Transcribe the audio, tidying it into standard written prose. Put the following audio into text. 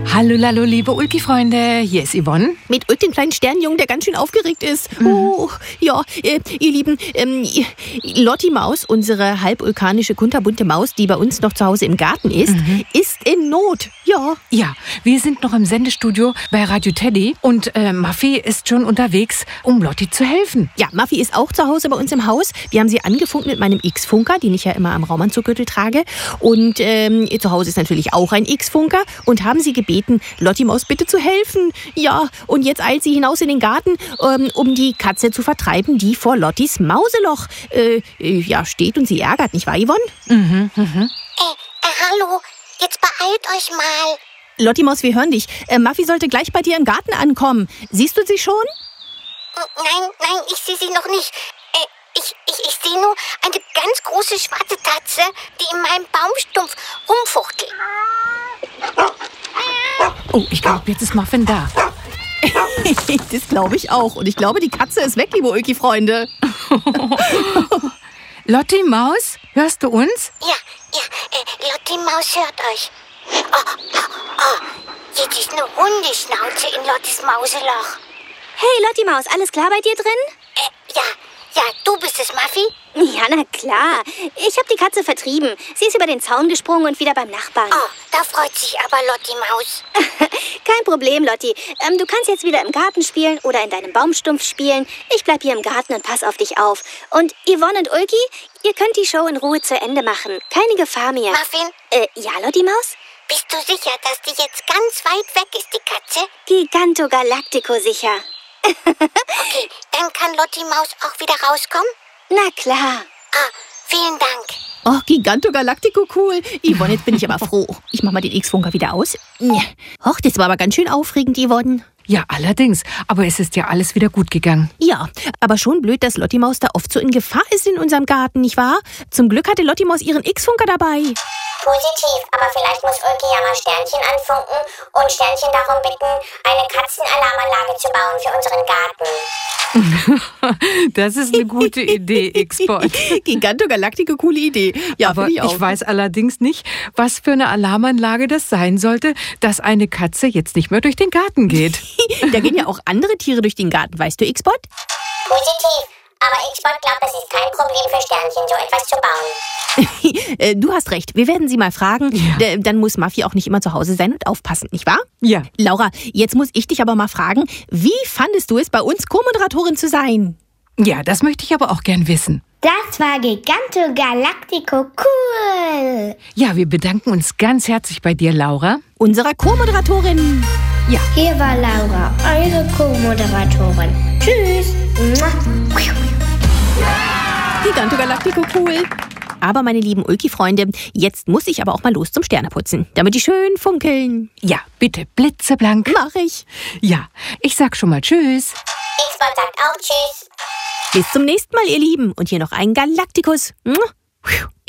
Hallo, hallo, liebe Ulki-Freunde, hier ist Yvonne. Mit Ulk, dem kleinen Sternjungen, der ganz schön aufgeregt ist. Oh, ja, ihr Lieben, Lotti Maus, unsere halbulkanische, kunterbunte Maus, die bei uns noch zu Hause im Garten ist, ist in Not. Ja. Ja, wir sind noch im Sendestudio bei Radio Teddy und Muffy ist schon unterwegs, um Lotti zu helfen. Ja, Muffy ist auch zu Hause bei uns im Haus. Wir haben sie angefunkt mit meinem X-Funker, den ich ja immer am Raumanzuggürtel trage. Und zu Hause ist natürlich auch ein X-Funker und haben sie gebeten, Lotti Maus bitte zu helfen. Ja, und jetzt eilt sie hinaus in den Garten, um die Katze zu vertreiben, die vor Lottis Mauseloch steht und sie ärgert, nicht wahr, Yvonne? Hallo, jetzt beeilt euch mal. Lotti Maus, wir hören dich. Muffy sollte gleich bei dir im Garten ankommen. Siehst du sie schon? Nein, ich sehe sie noch nicht. Ich sehe nur eine ganz große schwarze Tatze, die in meinem Baumstumpf rumfuchtelt. Oh, ich glaube, jetzt ist Muffin da. Das glaube ich auch. Und ich glaube, die Katze ist weg, liebe Ulki-Freunde. Lotti Maus, hörst du uns? Ja, Lotti Maus hört euch. Jetzt ist eine Hundeschnauze in Lottis Mauseloch. Hey, Lotti Maus, alles klar bei dir drin? Ja, du bist es, Muffy? Ja, na klar. Ich habe die Katze vertrieben. Sie ist über den Zaun gesprungen und wieder beim Nachbarn. Oh, da freut sich aber Lotti Maus. Kein Problem, Lotti. Du kannst jetzt wieder im Garten spielen oder in deinem Baumstumpf spielen. Ich bleib hier im Garten und pass auf dich auf. Und Yvonne und Ulki, ihr könnt die Show in Ruhe zu Ende machen. Keine Gefahr mehr. Muffin? Ja, Lotti Maus? Bist du sicher, dass die jetzt ganz weit weg ist, die Katze? Giganto Galactico sicher. Okay, dann kann Lotti Maus auch wieder rauskommen? Na klar. Vielen Dank. Oh, Giganto Galactico, cool. Yvonne, jetzt bin ich aber froh. Ich mach mal den X-Funker wieder aus. Och, das war aber ganz schön aufregend, Yvonne. Ja, allerdings. Aber es ist ja alles wieder gut gegangen. Ja, aber schon blöd, dass Lotti Maus da oft so in Gefahr ist in unserem Garten, nicht wahr? Zum Glück hatte Lotti Maus ihren X-Funker dabei. Positiv, aber vielleicht muss Ulki ja mal Sternchen anfunken und Sternchen darum bitten, eine Katzenalarmanlage zu bauen für unseren Garten. Das ist eine gute Idee, X-Bot. Giganto Galactico, coole Idee. Ja, aber ich auch. Ich weiß allerdings nicht, was für eine Alarmanlage das sein sollte, dass eine Katze jetzt nicht mehr durch den Garten geht. Da gehen ja auch andere Tiere durch den Garten, weißt du, X-Bot? Positiv, aber X-Bot glaubt, es ist kein Problem für Sternchen, so etwas zu bauen. Du hast recht, wir werden sie mal fragen. Ja. Dann muss Muffy auch nicht immer zu Hause sein und aufpassen, nicht wahr? Ja. Laura, jetzt muss ich dich aber mal fragen, wie fandest du es, bei uns Co-Moderatorin zu sein? Ja, das möchte ich aber auch gern wissen. Das war Giganto Galactico cool. Ja, wir bedanken uns ganz herzlich bei dir, Laura. Unserer Co-Moderatorin. Ja. Hier war Laura, eure Co-Moderatorin. Tschüss. Giganto Galactico, cool. Aber meine lieben Ulki-Freunde, jetzt muss ich aber auch mal los zum Sterneputzen, damit die schön funkeln. Ja, bitte, blitzeblank. Mach ich. Ja, ich sag schon mal Tschüss. X-Bot sagt auch Tschüss. Bis zum nächsten Mal, ihr Lieben. Und hier noch ein Galaktikus.